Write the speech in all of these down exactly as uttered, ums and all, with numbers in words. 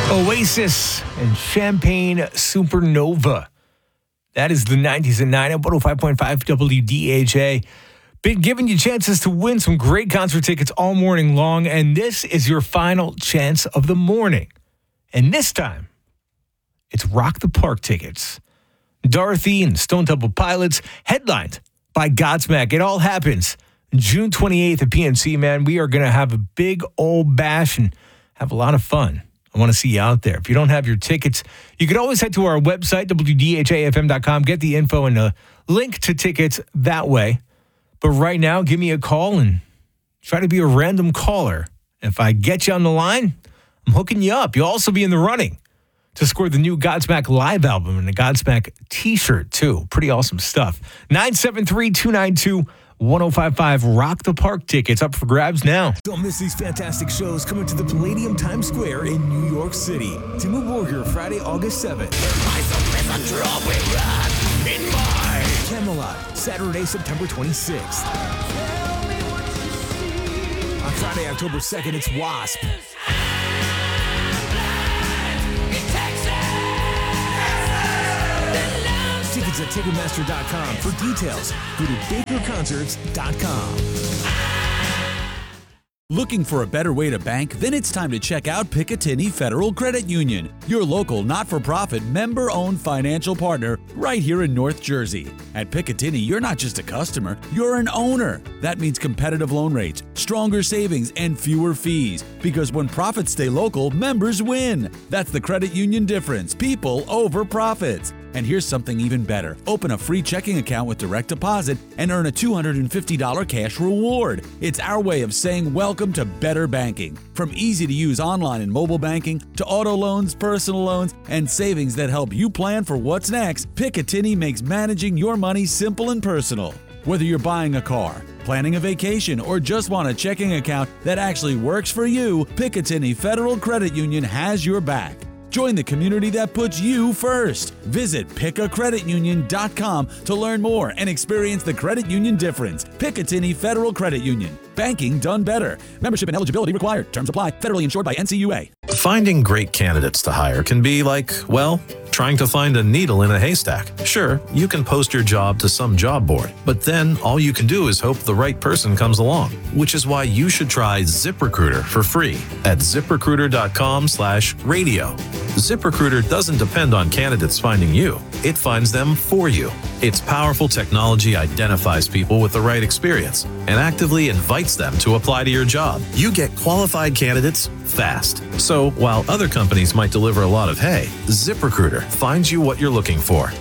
Oasis and Champagne Supernova. That is the nineties at nine at one oh five point five W D H A. Been giving you chances to win some great concert tickets all morning long, and this is your final chance of the morning. And this time, it's Rock the Park tickets. Dorothy and Stone Temple Pilots, headlined by Godsmack. It all happens June twenty-eighth at P N C, man. We are going to have a big old bash and have a lot of fun. I want to see you out there. If you don't have your tickets, you can always head to our website, W D H A F M dot com, get the info and a link to tickets that way. But right now, give me a call and try to be a random caller. If I get you on the line, I'm hooking you up. You'll also be in the running to score the new Godsmack live album and a Godsmack t-shirt, too. Pretty awesome stuff. nine seven three, two nine two, one oh five five. Rock the Park tickets up for grabs now. Don't miss these fantastic shows coming to the Palladium Times Square in New York City. Timmu Borgir, Friday, August seventh. Camelot, Saturday, September twenty-sixth. On Friday, October second, it's Wasp. Tickets at Ticketmaster dot com. For details, go to baker concerts dot com. Looking for a better way to bank? Then it's time to check out Picatinny Federal Credit Union, your local not-for-profit member-owned financial partner right here in North Jersey. At Picatinny, you're not just a customer, you're an owner. That means competitive loan rates, stronger savings, and fewer fees. Because when profits stay local, members win. That's the credit union difference. People over profits. And here's something even better. Open a free checking account with direct deposit and earn a two hundred fifty dollars cash reward. It's our way of saying welcome to better banking. From easy-to-use online and mobile banking to auto loans, personal loans, and savings that help you plan for what's next, Picatinny makes managing your money simple and personal. Whether you're buying a car, planning a vacation, or just want a checking account that actually works for you, Picatinny Federal Credit Union has your back. Join the community that puts you first. Visit pick a credit union dot com to learn more and experience the credit union difference. Picatinny Federal Credit Union. Banking done better. Membership and eligibility required. Terms apply. Federally insured by N C U A. Finding great candidates to hire can be like, well, trying to find a needle in a haystack. Sure, you can post your job to some job board, but then all you can do is hope the right person comes along, which is why you should try ZipRecruiter for free at ziprecruiter dot com slash radio. ZipRecruiter doesn't depend on candidates finding you. It finds them for you. Its powerful technology identifies people with the right experience and actively invites them to apply to your job. You get qualified candidates fast. So while other companies might deliver a lot of hay, ZipRecruiter finds you what you're looking for.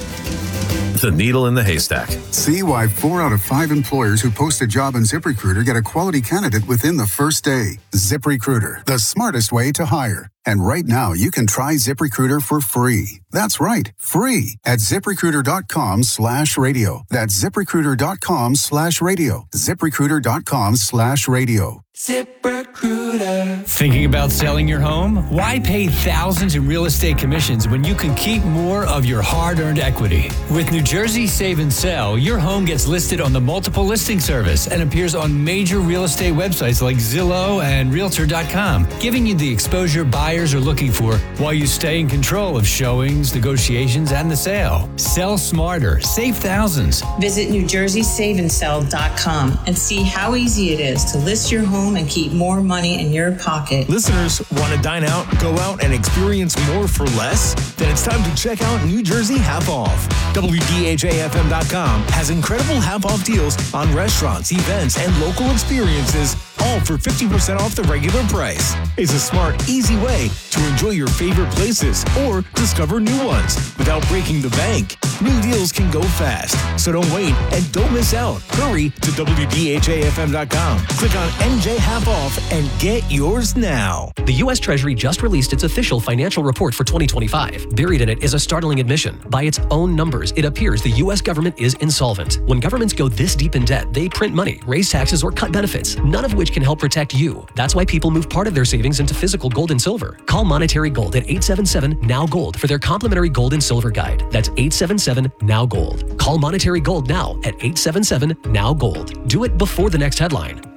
The needle in the haystack. See why four out of five employers who post a job in ZipRecruiter get a quality candidate within the first day. ZipRecruiter, the smartest way to hire. And right now, you can try ZipRecruiter for free. That's right, free at ziprecruiter dot com slash radio. That's ziprecruiter dot com slash radio. ziprecruiter dot com slash radio. ZipRecruiter. Thinking about selling your home? Why pay thousands in real estate commissions when you can keep more of your hard-earned equity? With New Jersey Save and Sell, your home gets listed on the multiple listing service and appears on major real estate websites like Zillow and Realtor dot com, giving you the exposure buyers are looking for while you stay in control of showings, negotiations, and the sale. Sell smarter. Save thousands. Visit New Jersey Save and Sell dot com and see how easy it is to list your home and keep more money in your pocket. Listeners want to dine out, go out, and experience more for less? Then it's time to check out New Jersey Half Off. W D H A F M dot com has incredible half-off deals on restaurants, events, and local experiences, all for fifty percent off the regular price. It's a smart, easy way to enjoy your favorite places or discover new ones without breaking the bank. New deals can go fast, so don't wait and don't miss out. Hurry to W D H A F M dot com. Click on N J Half Off and get yours now. The U S Treasury just released its official financial report for twenty twenty-five. Buried in it is a startling admission. By its own numbers, it appears the U S government is insolvent. When governments go this deep in debt, they print money, raise taxes, or cut benefits, none of which can help protect you. That's why people move part of their savings into physical gold and silver. Call Monetary Gold at eight seven seven, N O W, GOLD for their complimentary gold and silver guide. That's eight seven seven, N O W, GOLD. Call Monetary Gold now at eight seven seven, N O W, GOLD. Do it before the next headline.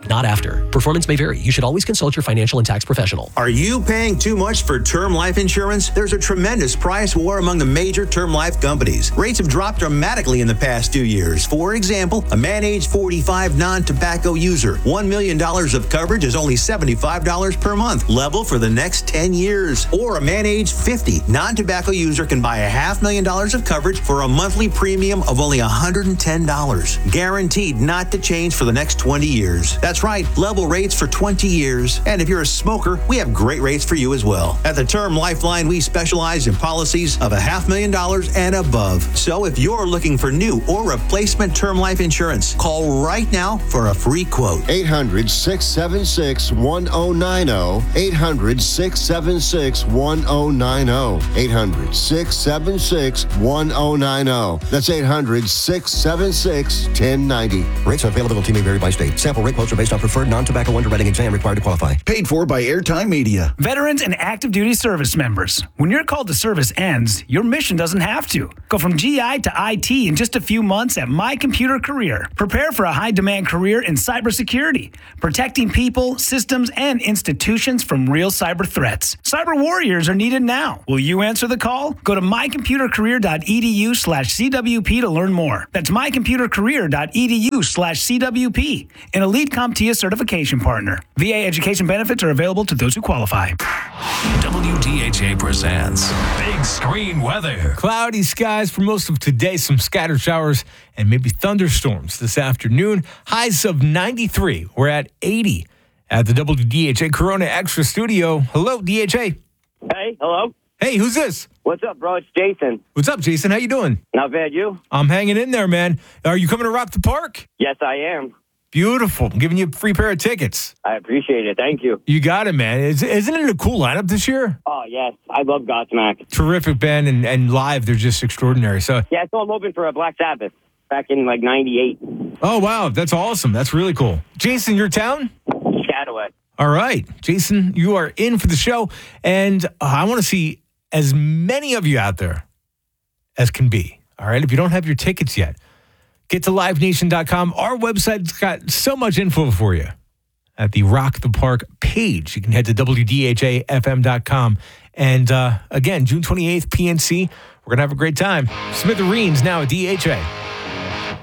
not after. Performance may vary. You should always consult your financial and tax professional. Are you paying too much for term life insurance? There's a tremendous price war among the major term life companies. Rates have dropped dramatically in the past two years. For example, a man age forty-five non-tobacco user, one million dollars of coverage is only seventy-five dollars per month, level for the next ten years. Or a man age fifty non-tobacco user can buy a half million dollars of coverage for a monthly premium of only one hundred ten dollars. Guaranteed not to change for the next twenty years. That's right, level rates for twenty years. And if you're a smoker, we have great rates for you as well. At the Term Lifeline, we specialize in policies of a half million dollars and above. So if you're looking for new or replacement term life insurance, call right now for a free quote. eight hundred, six seven six, one oh nine oh. eight hundred, six seven six, one oh nine oh. eight hundred, six seven six, one oh nine oh. That's eight hundred, six seven six, one oh nine oh. Rates and availability may vary by state. Sample rate quotes are based on preferred non-tobacco underwriting exam required to qualify. Paid for by Airtime Media. Veterans and active duty service members. When your call to service ends, your mission doesn't have to. Go from G I to I T in just a few months at My Computer Career. Prepare for a high-demand career in cybersecurity, protecting people, systems, and institutions from real cyber threats. Cyber warriors are needed now. Will you answer the call? Go to mycomputercareer.edu slash CWP to learn more. That's mycomputercareer.edu slash CWP, an elite CompTIA certification partner. V A education benefits are available to those who qualify. W D H A presents Big Screen Weather. Cloudy skies for most of today, some scattered showers and maybe thunderstorms this afternoon. Highs of ninety-three. We're at eighty at the W D H A Corona Extra Studio. Hello, D H A. Hey, hello. Hey, who's this? What's up, bro? It's Jason. What's up, Jason? How you doing? Not bad, you? I'm hanging in there, man. Are you coming to Rock the Park? Yes, I am. Beautiful. I'm giving you a free pair of tickets. I appreciate it. Thank you. You got it, man. Is, isn't it a cool lineup this year? Oh, yes. I love Godsmack. Terrific band, and, and live, they're just extraordinary. So yeah, I saw them open for a Black Sabbath back in, like, ninety-eight. Oh, wow. That's awesome. That's really cool. Jason, your town? Piscataway. All right. Jason, you are in for the show, and uh, I want to see as many of you out there as can be. All right? If you don't have your tickets yet, get to live nation dot com. Our website's got so much info for you at the Rock the Park page. You can head to W D H A F M dot com. And uh, again, June twenty-eighth, P N C. We're going to have a great time. Smithereens now at D H A.